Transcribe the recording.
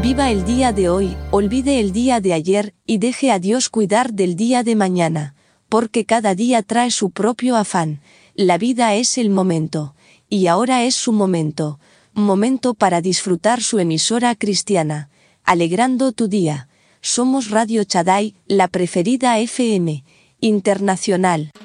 Viva el día de hoy, olvide el día de ayer, y deje a Dios cuidar del día de mañana, porque cada día trae su propio afán. La vida es el momento, y ahora es su momento para disfrutar su emisora cristiana, alegrando tu día. Somos Radio Shaddai, la preferida FM internacional.